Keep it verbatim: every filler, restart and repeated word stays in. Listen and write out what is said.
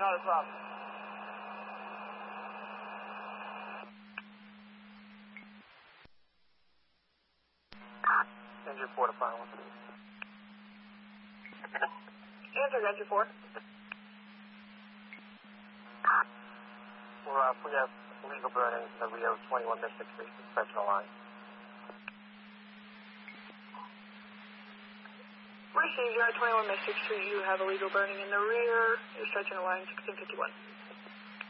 Not a problem. Engine four to final. Answer, Engine four. We're, uh, we have illegal burning in the Rio twenty-one Mystic Street suspension line. Receive, you're at twenty-one Mystic Street. You have illegal burning in the rear. You're stretching a line sixteen fifty-one.